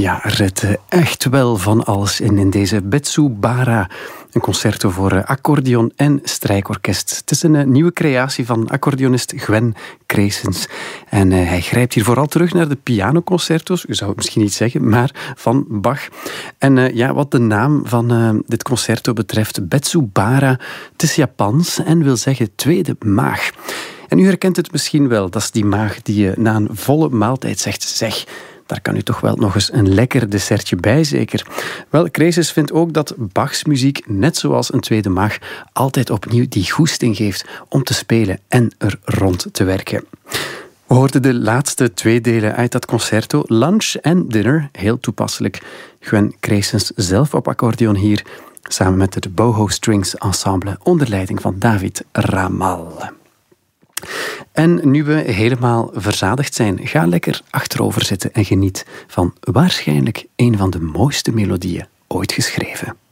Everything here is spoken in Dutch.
Ja, er zit echt wel van alles in deze Betsu Bara. Een concerto voor accordeon en strijkorkest. Het is een nieuwe creatie van accordeonist Gwen Creesens. En hij grijpt hier vooral terug naar de pianoconcerto's, u zou het misschien niet zeggen, maar van Bach. En wat de naam van dit concerto betreft, Betsu Bara, het is Japans en wil zeggen tweede maag. En u herkent het misschien wel, dat is die maag die je na een volle maaltijd zegt, zeg, daar kan u toch wel nog eens een lekker dessertje bij, zeker. Wel, Creesens vindt ook dat Bachs muziek, net zoals een tweede maag, altijd opnieuw die goesting geeft om te spelen en er rond te werken. We hoorden de laatste 2 delen uit dat concerto, lunch en dinner, heel toepasselijk. Gwen Creesens zelf op accordeon hier, samen met het Boho Strings Ensemble onder leiding van David Ramal. En nu we helemaal verzadigd zijn, ga lekker achterover zitten en geniet van waarschijnlijk een van de mooiste melodieën ooit geschreven.